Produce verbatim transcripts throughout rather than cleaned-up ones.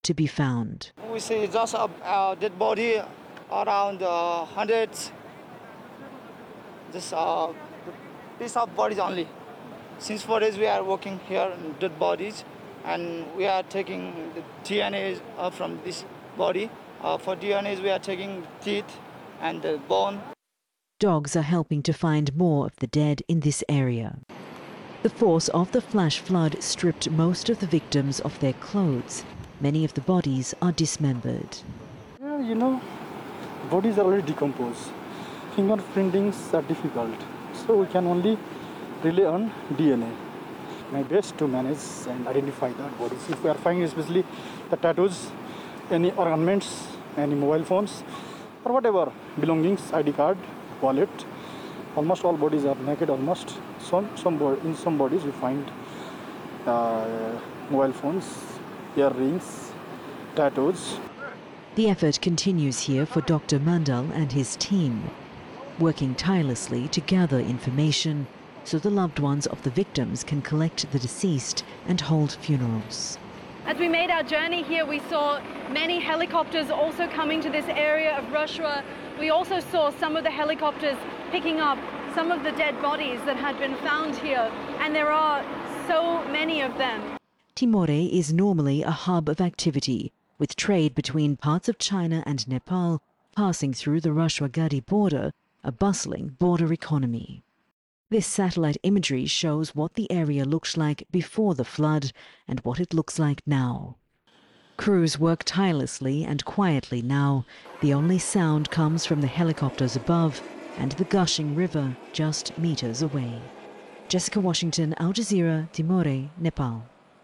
to be found. We see just a, a dead body around uh, hundreds, just a piece of bodies only. Since four days we are working here on dead bodies, and we are taking the D N A uh, from this body. Uh, for D N As we are taking teeth and the bone. Dogs are helping to find more of the dead in this area. The force of the flash flood stripped most of the victims of their clothes. Many of the bodies are dismembered. Yeah, you know, bodies are already decomposed. Fingerprintings are difficult, so we can only rely on D N A. My best to manage and identify the bodies. If we are finding especially the tattoos, any ornaments, any mobile phones, or whatever belongings, I D card, wallet, almost all bodies are naked. Almost some some in some bodies we find uh, mobile phones, earrings, tattoos. The effort continues here for Doctor Mandal and his team, working tirelessly to gather information so the loved ones of the victims can collect the deceased and hold funerals. As we made our journey here, we saw many helicopters also coming to this area of Rashwa. We also saw some of the helicopters picking up some of the dead bodies that had been found here, and there are so many of them. Timore is normally a hub of activity, with trade between parts of China and Nepal passing through the Rashwa-Gadi border, a bustling border economy. This satellite imagery shows what the area looked like before the flood and what it looks like now. Crews work tirelessly and quietly now. The only sound comes from the helicopters above and the gushing river just meters away. Jessica Washington, Al Jazeera, Timore, Nepal.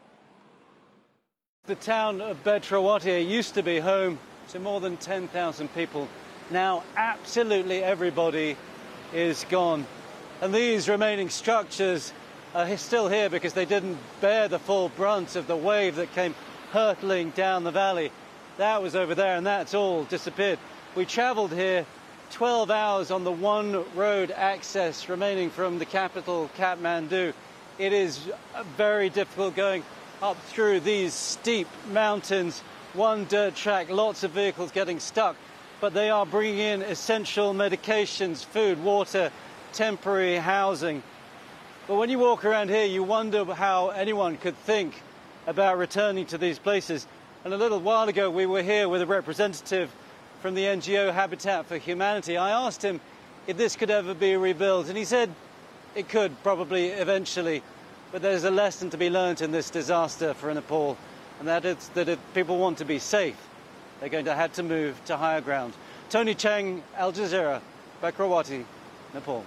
The town of Bedrawati used to be home to more than ten thousand people. Now absolutely everybody is gone. And these remaining structures are still here because they didn't bear the full brunt of the wave that came hurtling down the valley. That was over there and that's all disappeared. We travelled here twelve hours on the one road access remaining from the capital, Kathmandu. It is very difficult going up through these steep mountains, one dirt track, lots of vehicles getting stuck, but they are bringing in essential medications, food, water, temporary housing. But when you walk around here, you wonder how anyone could think about returning to these places. And a little while ago, we were here with a representative from the N G O Habitat for Humanity. I asked him if this could ever be rebuilt, and he said it could probably eventually. But there's a lesson to be learned in this disaster for Nepal, and that is that if people want to be safe, they're going to have to move to higher ground. Tony Cheng, Al Jazeera, Bedrawati, Nepal.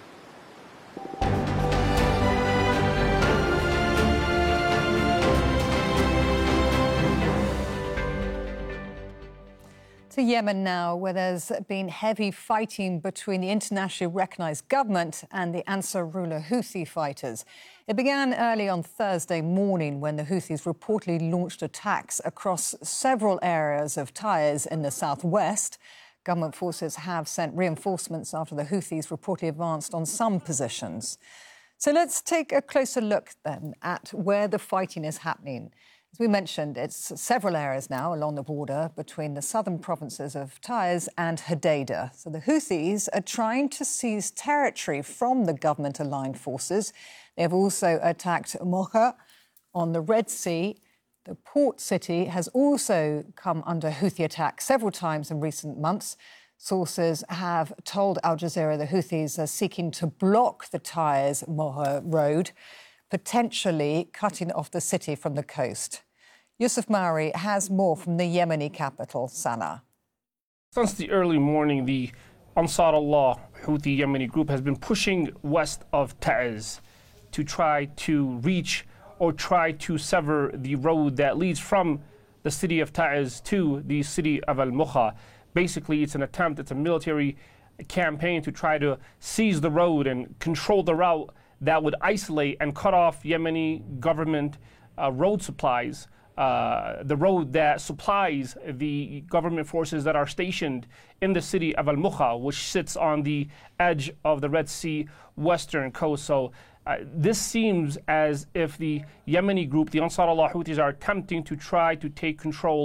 To Yemen now, where there's been heavy fighting between the internationally recognised government and the Ansarullah Houthi fighters. It began early on Thursday morning when the Houthis reportedly launched attacks across several areas of Taiz in the southwest. Government forces have sent reinforcements after the Houthis reportedly advanced on some positions. So let's take a closer look then at where the fighting is happening. As we mentioned, it's several areas now along the border between the southern provinces of Taiz and Hodeidah. So the Houthis are trying to seize territory from the government-aligned forces. They have also attacked Mocha on the Red Sea. The port city has also come under Houthi attack several times in recent months. Sources have told Al Jazeera the Houthis are seeking to block the Taiz-Mocha road, potentially cutting off the city from the coast. Yusuf Maori has more from the Yemeni capital, Sana'a. Since the early morning, the Ansar Allah Houthi Yemeni group has been pushing west of Taiz to try to reach or try to sever the road that leads from the city of Taiz to the city of Al-Mocha. Basically, it's an attempt, it's a military campaign to try to seize the road and control the route that would isolate and cut off Yemeni government uh, road supplies, uh, the road that supplies the government forces that are stationed in the city of Al-Mocha, which sits on the edge of the Red Sea western coast. So uh, this seems as if the Yemeni group, the Ansar Allah Houthis, are attempting to try to take control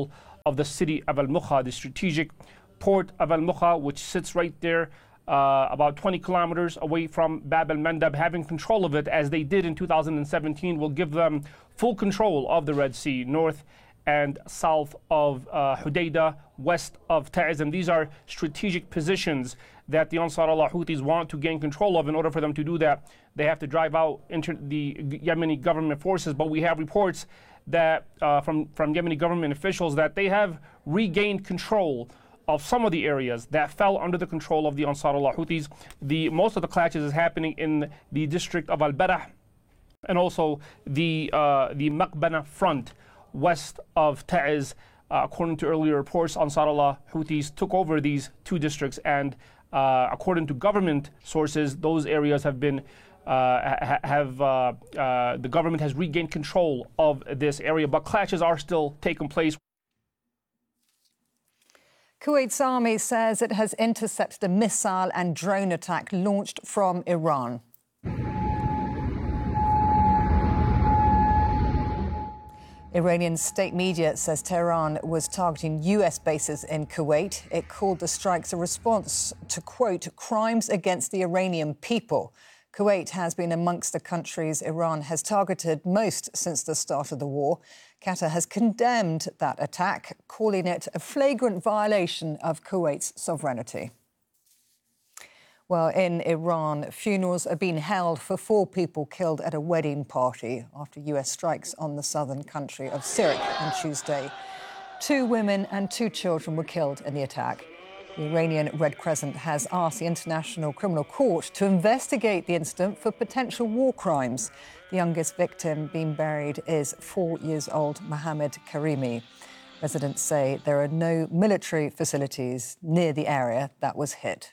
of the city of Al-Mukha, the strategic port of Al-Mukha, which sits right there uh, about twenty kilometers away from Bab al-Mandab. Having control of it, as they did in two thousand seventeen, will give them full control of the Red Sea, north and south of uh, Hudaydah, west of Ta'ez. And these are strategic positions that the Ansar Allah Houthis want to gain control of. In order for them to do that, they have to drive out inter the Yemeni government forces. But we have reports that uh, from, from Yemeni government officials that they have regained control of some of the areas that fell under the control of the Ansar Allah Houthis. The, most of the clashes is happening in the district of Al-Barah and also the, uh, the Maqbana front west of Ta'ez. Uh, according to earlier reports, Ansar Allah Houthis took over these two districts, and uh, according to government sources, those areas have been uh, ha have uh, uh, the government has regained control of this area, but clashes are still taking place. Kuwait's army says it has intercepted a missile and drone attack launched from Iran. Iranian state media says Tehran was targeting U S bases in Kuwait. It called the strikes a response to, quote, crimes against the Iranian people. Kuwait has been amongst the countries Iran has targeted most since the start of the war. Qatar has condemned that attack, calling it a flagrant violation of Kuwait's sovereignty. Well, in Iran, funerals are being held for four people killed at a wedding party after U S strikes on the southern country of Sirik on Tuesday. Two women and two children were killed in the attack. The Iranian Red Crescent has asked the International Criminal Court to investigate the incident for potential war crimes. The youngest victim being buried is four years old Mohammed Karimi. Residents say there are no military facilities near the area that was hit.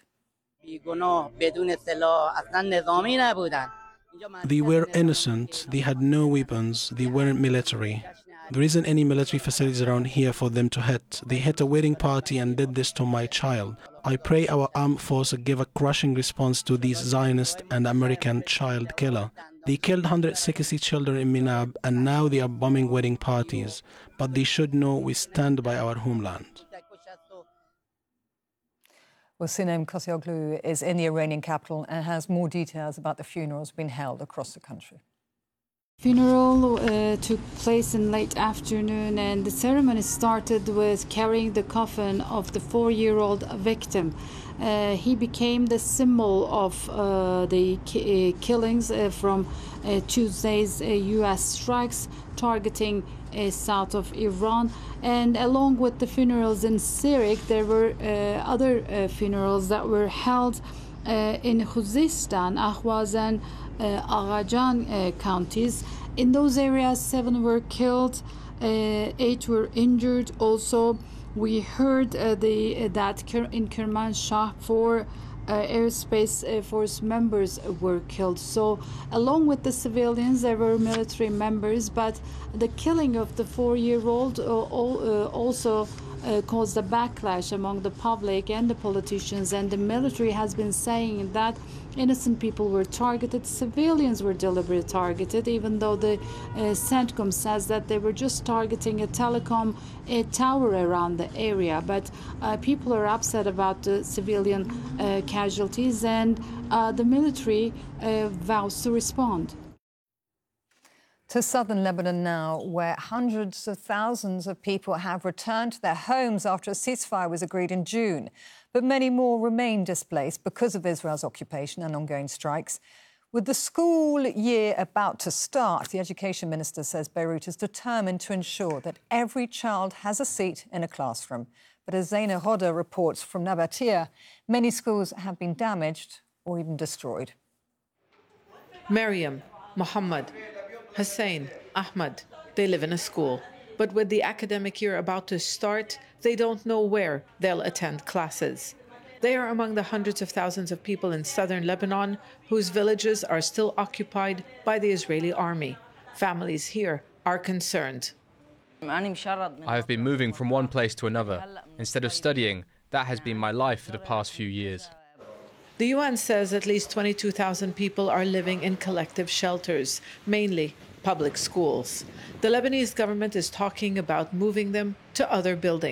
They were innocent, they had no weapons, they weren't military. There isn't any military facilities around here for them to hit. They hit a wedding party and did this to my child. I pray our armed forces give a crushing response to these Zionist and American child killer. They killed one hundred sixty children in Minab, and now they are bombing wedding parties. But they should know we stand by our homeland. Well, Sinem Kosioglu is in the Iranian capital and has more details about the funerals being held across the country. Funeral uh, took place in late afternoon, and the ceremony started with carrying the coffin of the four-year-old victim. Uh, he became the symbol of uh, the ki uh, killings uh, from uh, Tuesday's uh, U S strikes targeting uh, south of Iran. And along with the funerals in Sirik, there were uh, other uh, funerals that were held uh, in Khuzestan, Ahwaz, and uh, Aghajan uh, counties. In those areas, seven were killed, uh, eight were injured. Also, we heard uh, the, uh, that in Kermanshah, four uh, airspace uh, force members were killed. So, along with the civilians, there were military members, but the killing of the four-year-old uh, uh, also uh, caused a backlash among the public and the politicians, and the military has been saying that innocent people were targeted, civilians were deliberately targeted, even though the uh, CENTCOM says that they were just targeting a telecom a tower around the area. But uh, people are upset about the civilian uh, casualties, and uh, the military uh, vows to respond. To southern Lebanon now, where hundreds of thousands of people have returned to their homes after a ceasefire was agreed in June. But many more remain displaced because of Israel's occupation and ongoing strikes. With the school year about to start, the education minister says Beirut is determined to ensure that every child has a seat in a classroom. But as Zaina Hoda reports from Nabatea, many schools have been damaged or even destroyed. Maryam, Muhammad, Hussein, Ahmad, they live in a school. But with the academic year about to start, they don't know where they'll attend classes. They are among the hundreds of thousands of people in southern Lebanon whose villages are still occupied by the Israeli army. Families here are concerned. I have been moving from one place to another. Instead of studying, that has been my life for the past few years. The U N says at least twenty-two thousand people are living in collective shelters, mainly public schools. The Lebanese government is talking about moving them to other buildings.